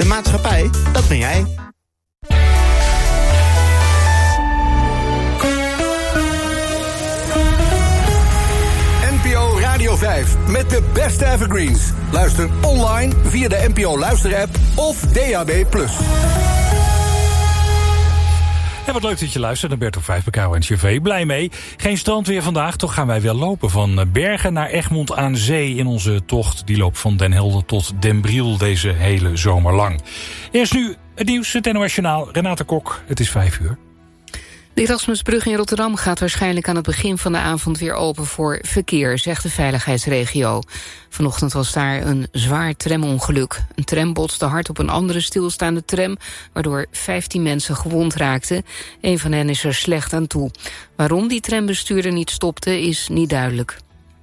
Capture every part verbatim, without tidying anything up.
maatschappij, dat ben jij. N P O Radio vijf met de beste evergreens. Luister online via de N P O Luister-app of D A B plus. En wat leuk dat je luistert naar Bert op vijf bij K O N C V. Blij mee. Geen strandweer vandaag, toch gaan wij wel lopen. Van Bergen naar Egmond aan Zee in onze tocht. Die loopt van Den Helder tot Den Briel deze hele zomer lang. Eerst nu het nieuws, het N O S Journaal. Renate Kok, het is vijf uur. De Erasmusbrug in Rotterdam gaat waarschijnlijk aan het begin van de avond weer open voor verkeer, zegt de veiligheidsregio. Vanochtend was daar een zwaar tramongeluk. Een tram botste hard op een andere stilstaande tram, waardoor vijftien mensen gewond raakten. Een van hen is er slecht aan toe. Waarom die trambestuurder niet stopte, is niet duidelijk.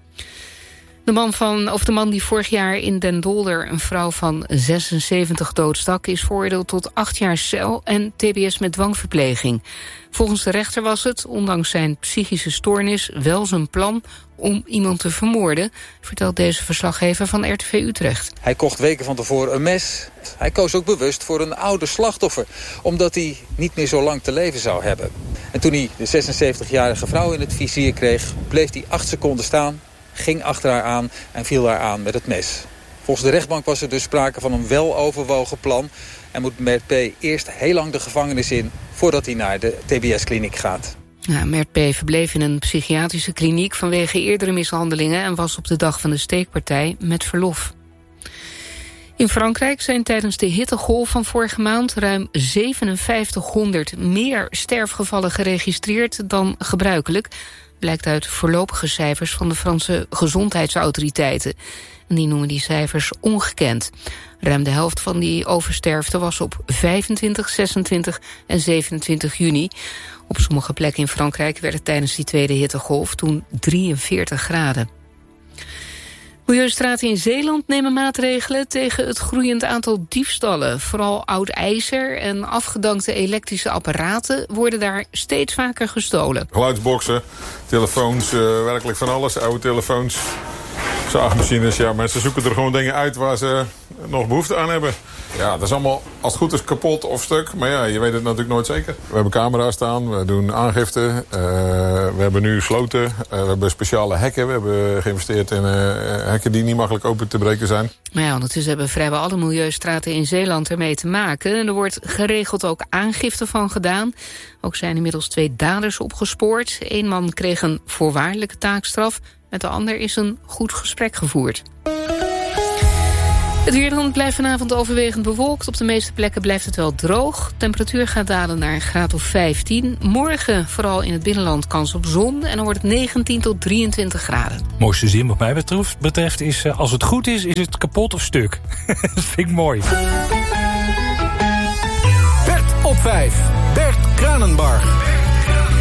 De man, van, of de man die vorig jaar in Den Dolder een vrouw van zesenzeventig doodstak, is veroordeeld tot acht jaar cel en T B S met dwangverpleging. Volgens de rechter was het, ondanks zijn psychische stoornis, wel zijn plan om iemand te vermoorden, vertelt deze verslaggever van R T V Utrecht. Hij kocht weken van tevoren een mes. Hij koos ook bewust voor een ouder slachtoffer, omdat hij niet meer zo lang te leven zou hebben. En toen hij de zesenzeventigjarige vrouw in het vizier kreeg, bleef hij acht seconden staan, ging achter haar aan en viel haar aan met het mes. Volgens de rechtbank was er dus sprake van een weloverwogen plan en moet Mert P. eerst heel lang de gevangenis in voordat hij naar de T B S-kliniek gaat. Ja, Mert P. verbleef in een psychiatrische kliniek vanwege eerdere mishandelingen en was op de dag van de steekpartij met verlof. In Frankrijk zijn tijdens de hittegolf van vorige maand ruim zevenenvijftighonderd meer sterfgevallen geregistreerd dan gebruikelijk, blijkt uit voorlopige cijfers van de Franse gezondheidsautoriteiten. En die noemen die cijfers ongekend. Ruim de helft van die oversterfte was op vijfentwintig, zesentwintig en zevenentwintig juni. Op sommige plekken in Frankrijk werd het tijdens die tweede hittegolf toen drieënveertig graden. Milieustraten in Zeeland nemen maatregelen tegen het groeiend aantal diefstallen. Vooral oud ijzer en afgedankte elektrische apparaten worden daar steeds vaker gestolen. Geluidsboxen, telefoons, uh, werkelijk van alles. Oude telefoons, zaagmachines. Ja, mensen zoeken er gewoon dingen uit waar ze nog behoefte aan hebben. Ja, dat is allemaal als het goed is kapot of stuk. Maar ja, je weet het natuurlijk nooit zeker. We hebben camera's staan, we doen aangifte. Uh, we hebben nu sloten. Uh, we hebben speciale hekken. We hebben geïnvesteerd in uh, hekken die niet makkelijk open te breken zijn. Maar ja, ondertussen hebben vrijwel alle milieustraten in Zeeland ermee te maken. En er wordt geregeld ook aangifte van gedaan. Ook zijn inmiddels twee daders opgespoord. Eén man kreeg een voorwaardelijke taakstraf. Met de ander is een goed gesprek gevoerd. Het weer dan blijft vanavond overwegend bewolkt. Op de meeste plekken blijft het wel droog. De temperatuur gaat dalen naar een graad of vijftien. Morgen vooral in het binnenland kans op zon. En dan wordt het negentien tot drieëntwintig graden. Mooiste zin wat mij betreft, betreft is, uh, als het goed is, is het kapot of stuk. Dat vind ik mooi. Bert op vijf. Bert Kranenbarg.